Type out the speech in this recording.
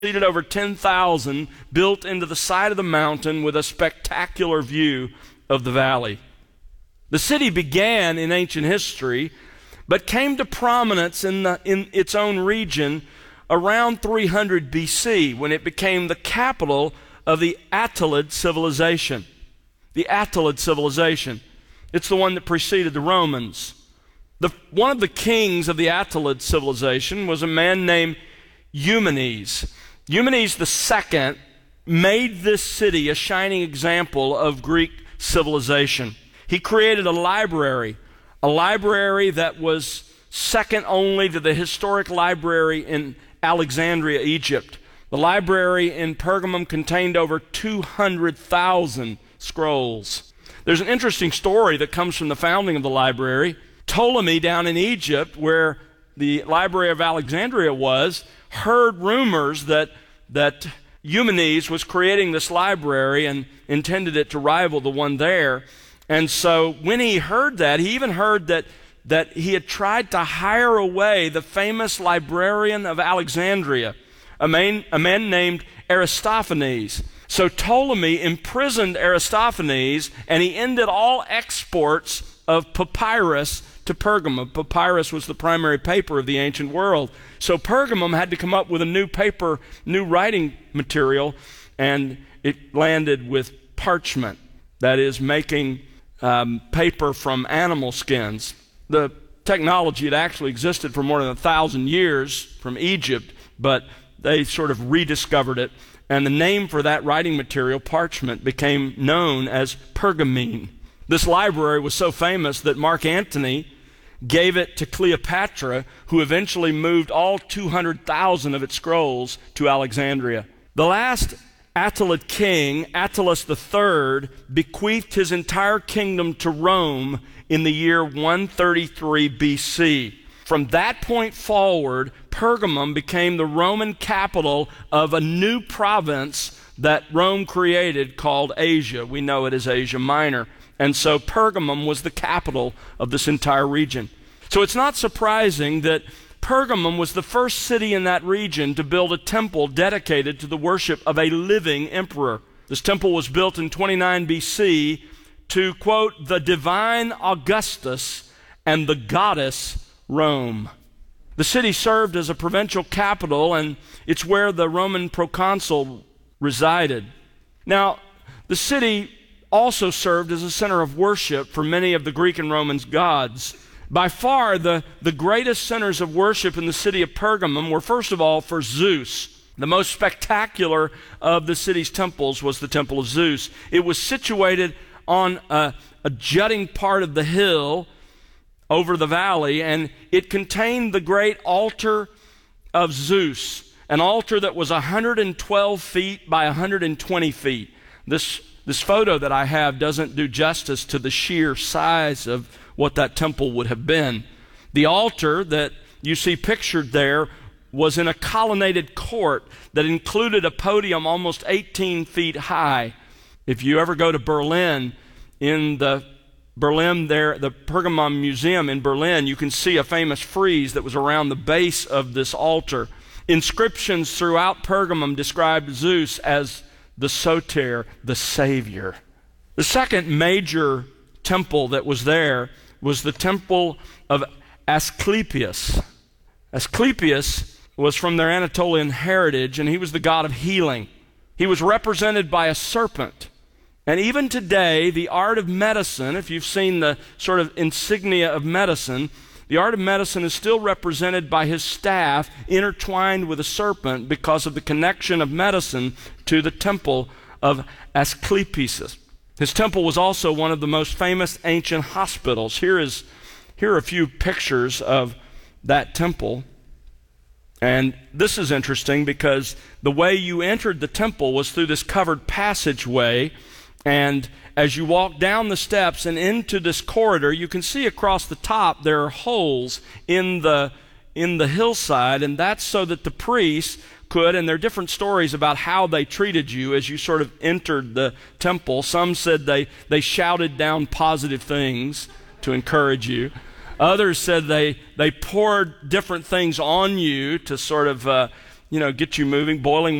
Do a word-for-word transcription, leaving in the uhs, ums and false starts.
seated over ten thousand, built into the side of the mountain with a spectacular view of the valley. The city began in ancient history, but came to prominence in, the, in its own region around three hundred B C, when it became the capital of the Attalid civilization. The Attalid civilization. It's the one that preceded the Romans. The, one of the kings of the Attalid civilization was a man named Eumenes. Eumenes the Second made this city a shining example of Greek civilization. He created a library, a library that was second only to the historic library in Alexandria, Egypt. The library in Pergamum contained over two hundred thousand scrolls. There's an interesting story that comes from the founding of the library. Ptolemy down in Egypt, where the Library of Alexandria was, heard rumors that, that Eumenes was creating this library and intended it to rival the one there. And so when he heard that, he even heard that, that he had tried to hire away the famous librarian of Alexandria, a man, a man named Aristophanes. So Ptolemy imprisoned Aristophanes, and he ended all exports of papyrus to Pergamum. Papyrus was the primary paper of the ancient world. So Pergamum had to come up with a new paper, new writing material, and it landed with parchment, that is, making um, paper from animal skins. The technology had actually existed for more than a thousand years from Egypt, but they sort of rediscovered it, and the name for that writing material, parchment, became known as pergamene. This library was so famous that Mark Antony gave it to Cleopatra, who eventually moved all two hundred thousand of its scrolls to Alexandria. The last Attalid king, Attalus the Third, bequeathed his entire kingdom to Rome in the year one thirty-three B C. From that point forward, Pergamum became the Roman capital of a new province that Rome created called Asia. We know it as Asia Minor. And so Pergamum was the capital of this entire region. So it's not surprising that Pergamum was the first city in that region to build a temple dedicated to the worship of a living emperor. This temple was built in twenty-nine B C to, quote, the divine Augustus and the goddess Rome. The city served as a provincial capital, and it's where the Roman proconsul resided. Now, the city also served as a center of worship for many of the Greek and Roman gods. By far, the, the greatest centers of worship in the city of Pergamum were, first of all, for Zeus. The most spectacular of the city's temples was the Temple of Zeus. It was situated on a, a jutting part of the hill over the valley, and it contained the great altar of Zeus, an altar that was one hundred twelve feet by one hundred twenty feet. This This photo that I have doesn't do justice to the sheer size of what that temple would have been. The altar that you see pictured there was in a colonnaded court that included a podium almost eighteen feet high. If you ever go to Berlin, in the Berlin there, the Pergamon Museum in Berlin, you can see a famous frieze that was around the base of this altar. Inscriptions throughout Pergamum described Zeus as the Soter, the Savior. The second major temple that was there was the temple of Asclepius. Asclepius was from their Anatolian heritage, and he was the god of healing. He was represented by a serpent. And even today, the art of medicine, if you've seen the sort of insignia of medicine, the art of medicine is still represented by his staff intertwined with a serpent because of the connection of medicine to the temple of Asclepius. His temple was also one of the most famous ancient hospitals. Here is, here are a few pictures of that temple. And this is interesting because the way you entered the temple was through this covered passageway. And as you walk down the steps and into this corridor, you can see across the top there are holes in the, in the hillside, and that's so that the priests could, and there are different stories about how they treated you as you sort of entered the temple. Some said they, they shouted down positive things to encourage you. Others said they, they poured different things on you to sort of uh, you know, get you moving. Boiling